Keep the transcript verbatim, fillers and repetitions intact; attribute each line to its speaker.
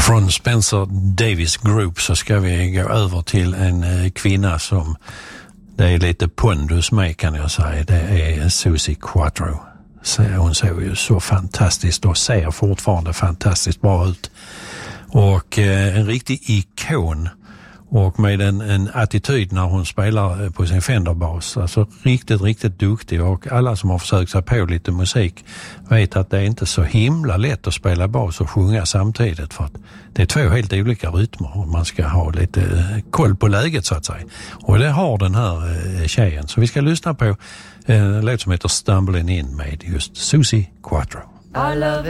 Speaker 1: Och från Spencer Davis Group så ska vi gå över till en eh, kvinna som det är lite pondus med, kan jag säga. Det är Suzi Quatro. Så hon ser ju så fantastiskt och ser fortfarande fantastiskt bra ut. Och eh, en riktig ikon. Och med en, en attityd när hon spelar på sin Fender-bas. Alltså riktigt, riktigt duktig. Och alla som har försökt sig på lite musik vet att det är inte så himla lätt att spela bas och sjunga samtidigt. För att det är två helt olika rytmer och man ska ha lite koll på läget, så att säga. Och det har den här tjejen. Så vi ska lyssna på en låt som heter Stumbling In med just Suzi Quatro.
Speaker 2: I love